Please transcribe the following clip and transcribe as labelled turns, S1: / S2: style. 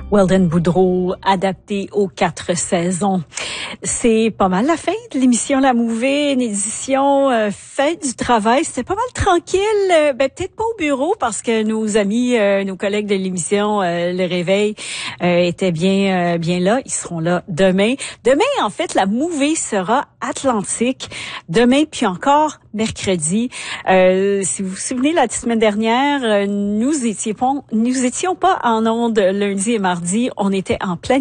S1: Weldon Boudreau, adapté aux 4 saisons. C'est pas mal la fin de l'émission La Mouvée, une édition fête du travail. C'était pas mal tranquille, peut-être pas au bureau parce que nos amis, nos collègues de l'émission Le Réveil étaient bien là. Ils seront là demain. Demain, en fait, La Mouvée sera Atlantique. Demain, puis encore mercredi. Si vous vous souvenez, la semaine dernière, nous étions pas en ondes lundi et mardi. On était en pleine